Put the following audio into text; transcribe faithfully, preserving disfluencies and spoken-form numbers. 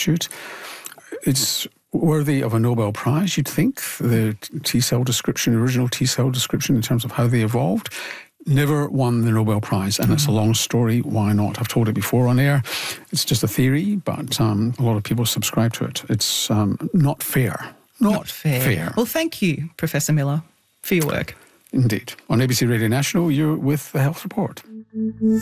Institute. It's worthy of a Nobel Prize, you'd think, the T-cell description, original T-cell description in terms of how they evolved. Never won the Nobel Prize, and mm. it's a long story. Why not? I've told it before on air. It's just a theory, but um, a lot of people subscribe to it. It's um, not fair. Not, not fair. fair. Well, thank you, Professor Miller, for your work. Indeed. On A B C Radio National, you're with the Health Report.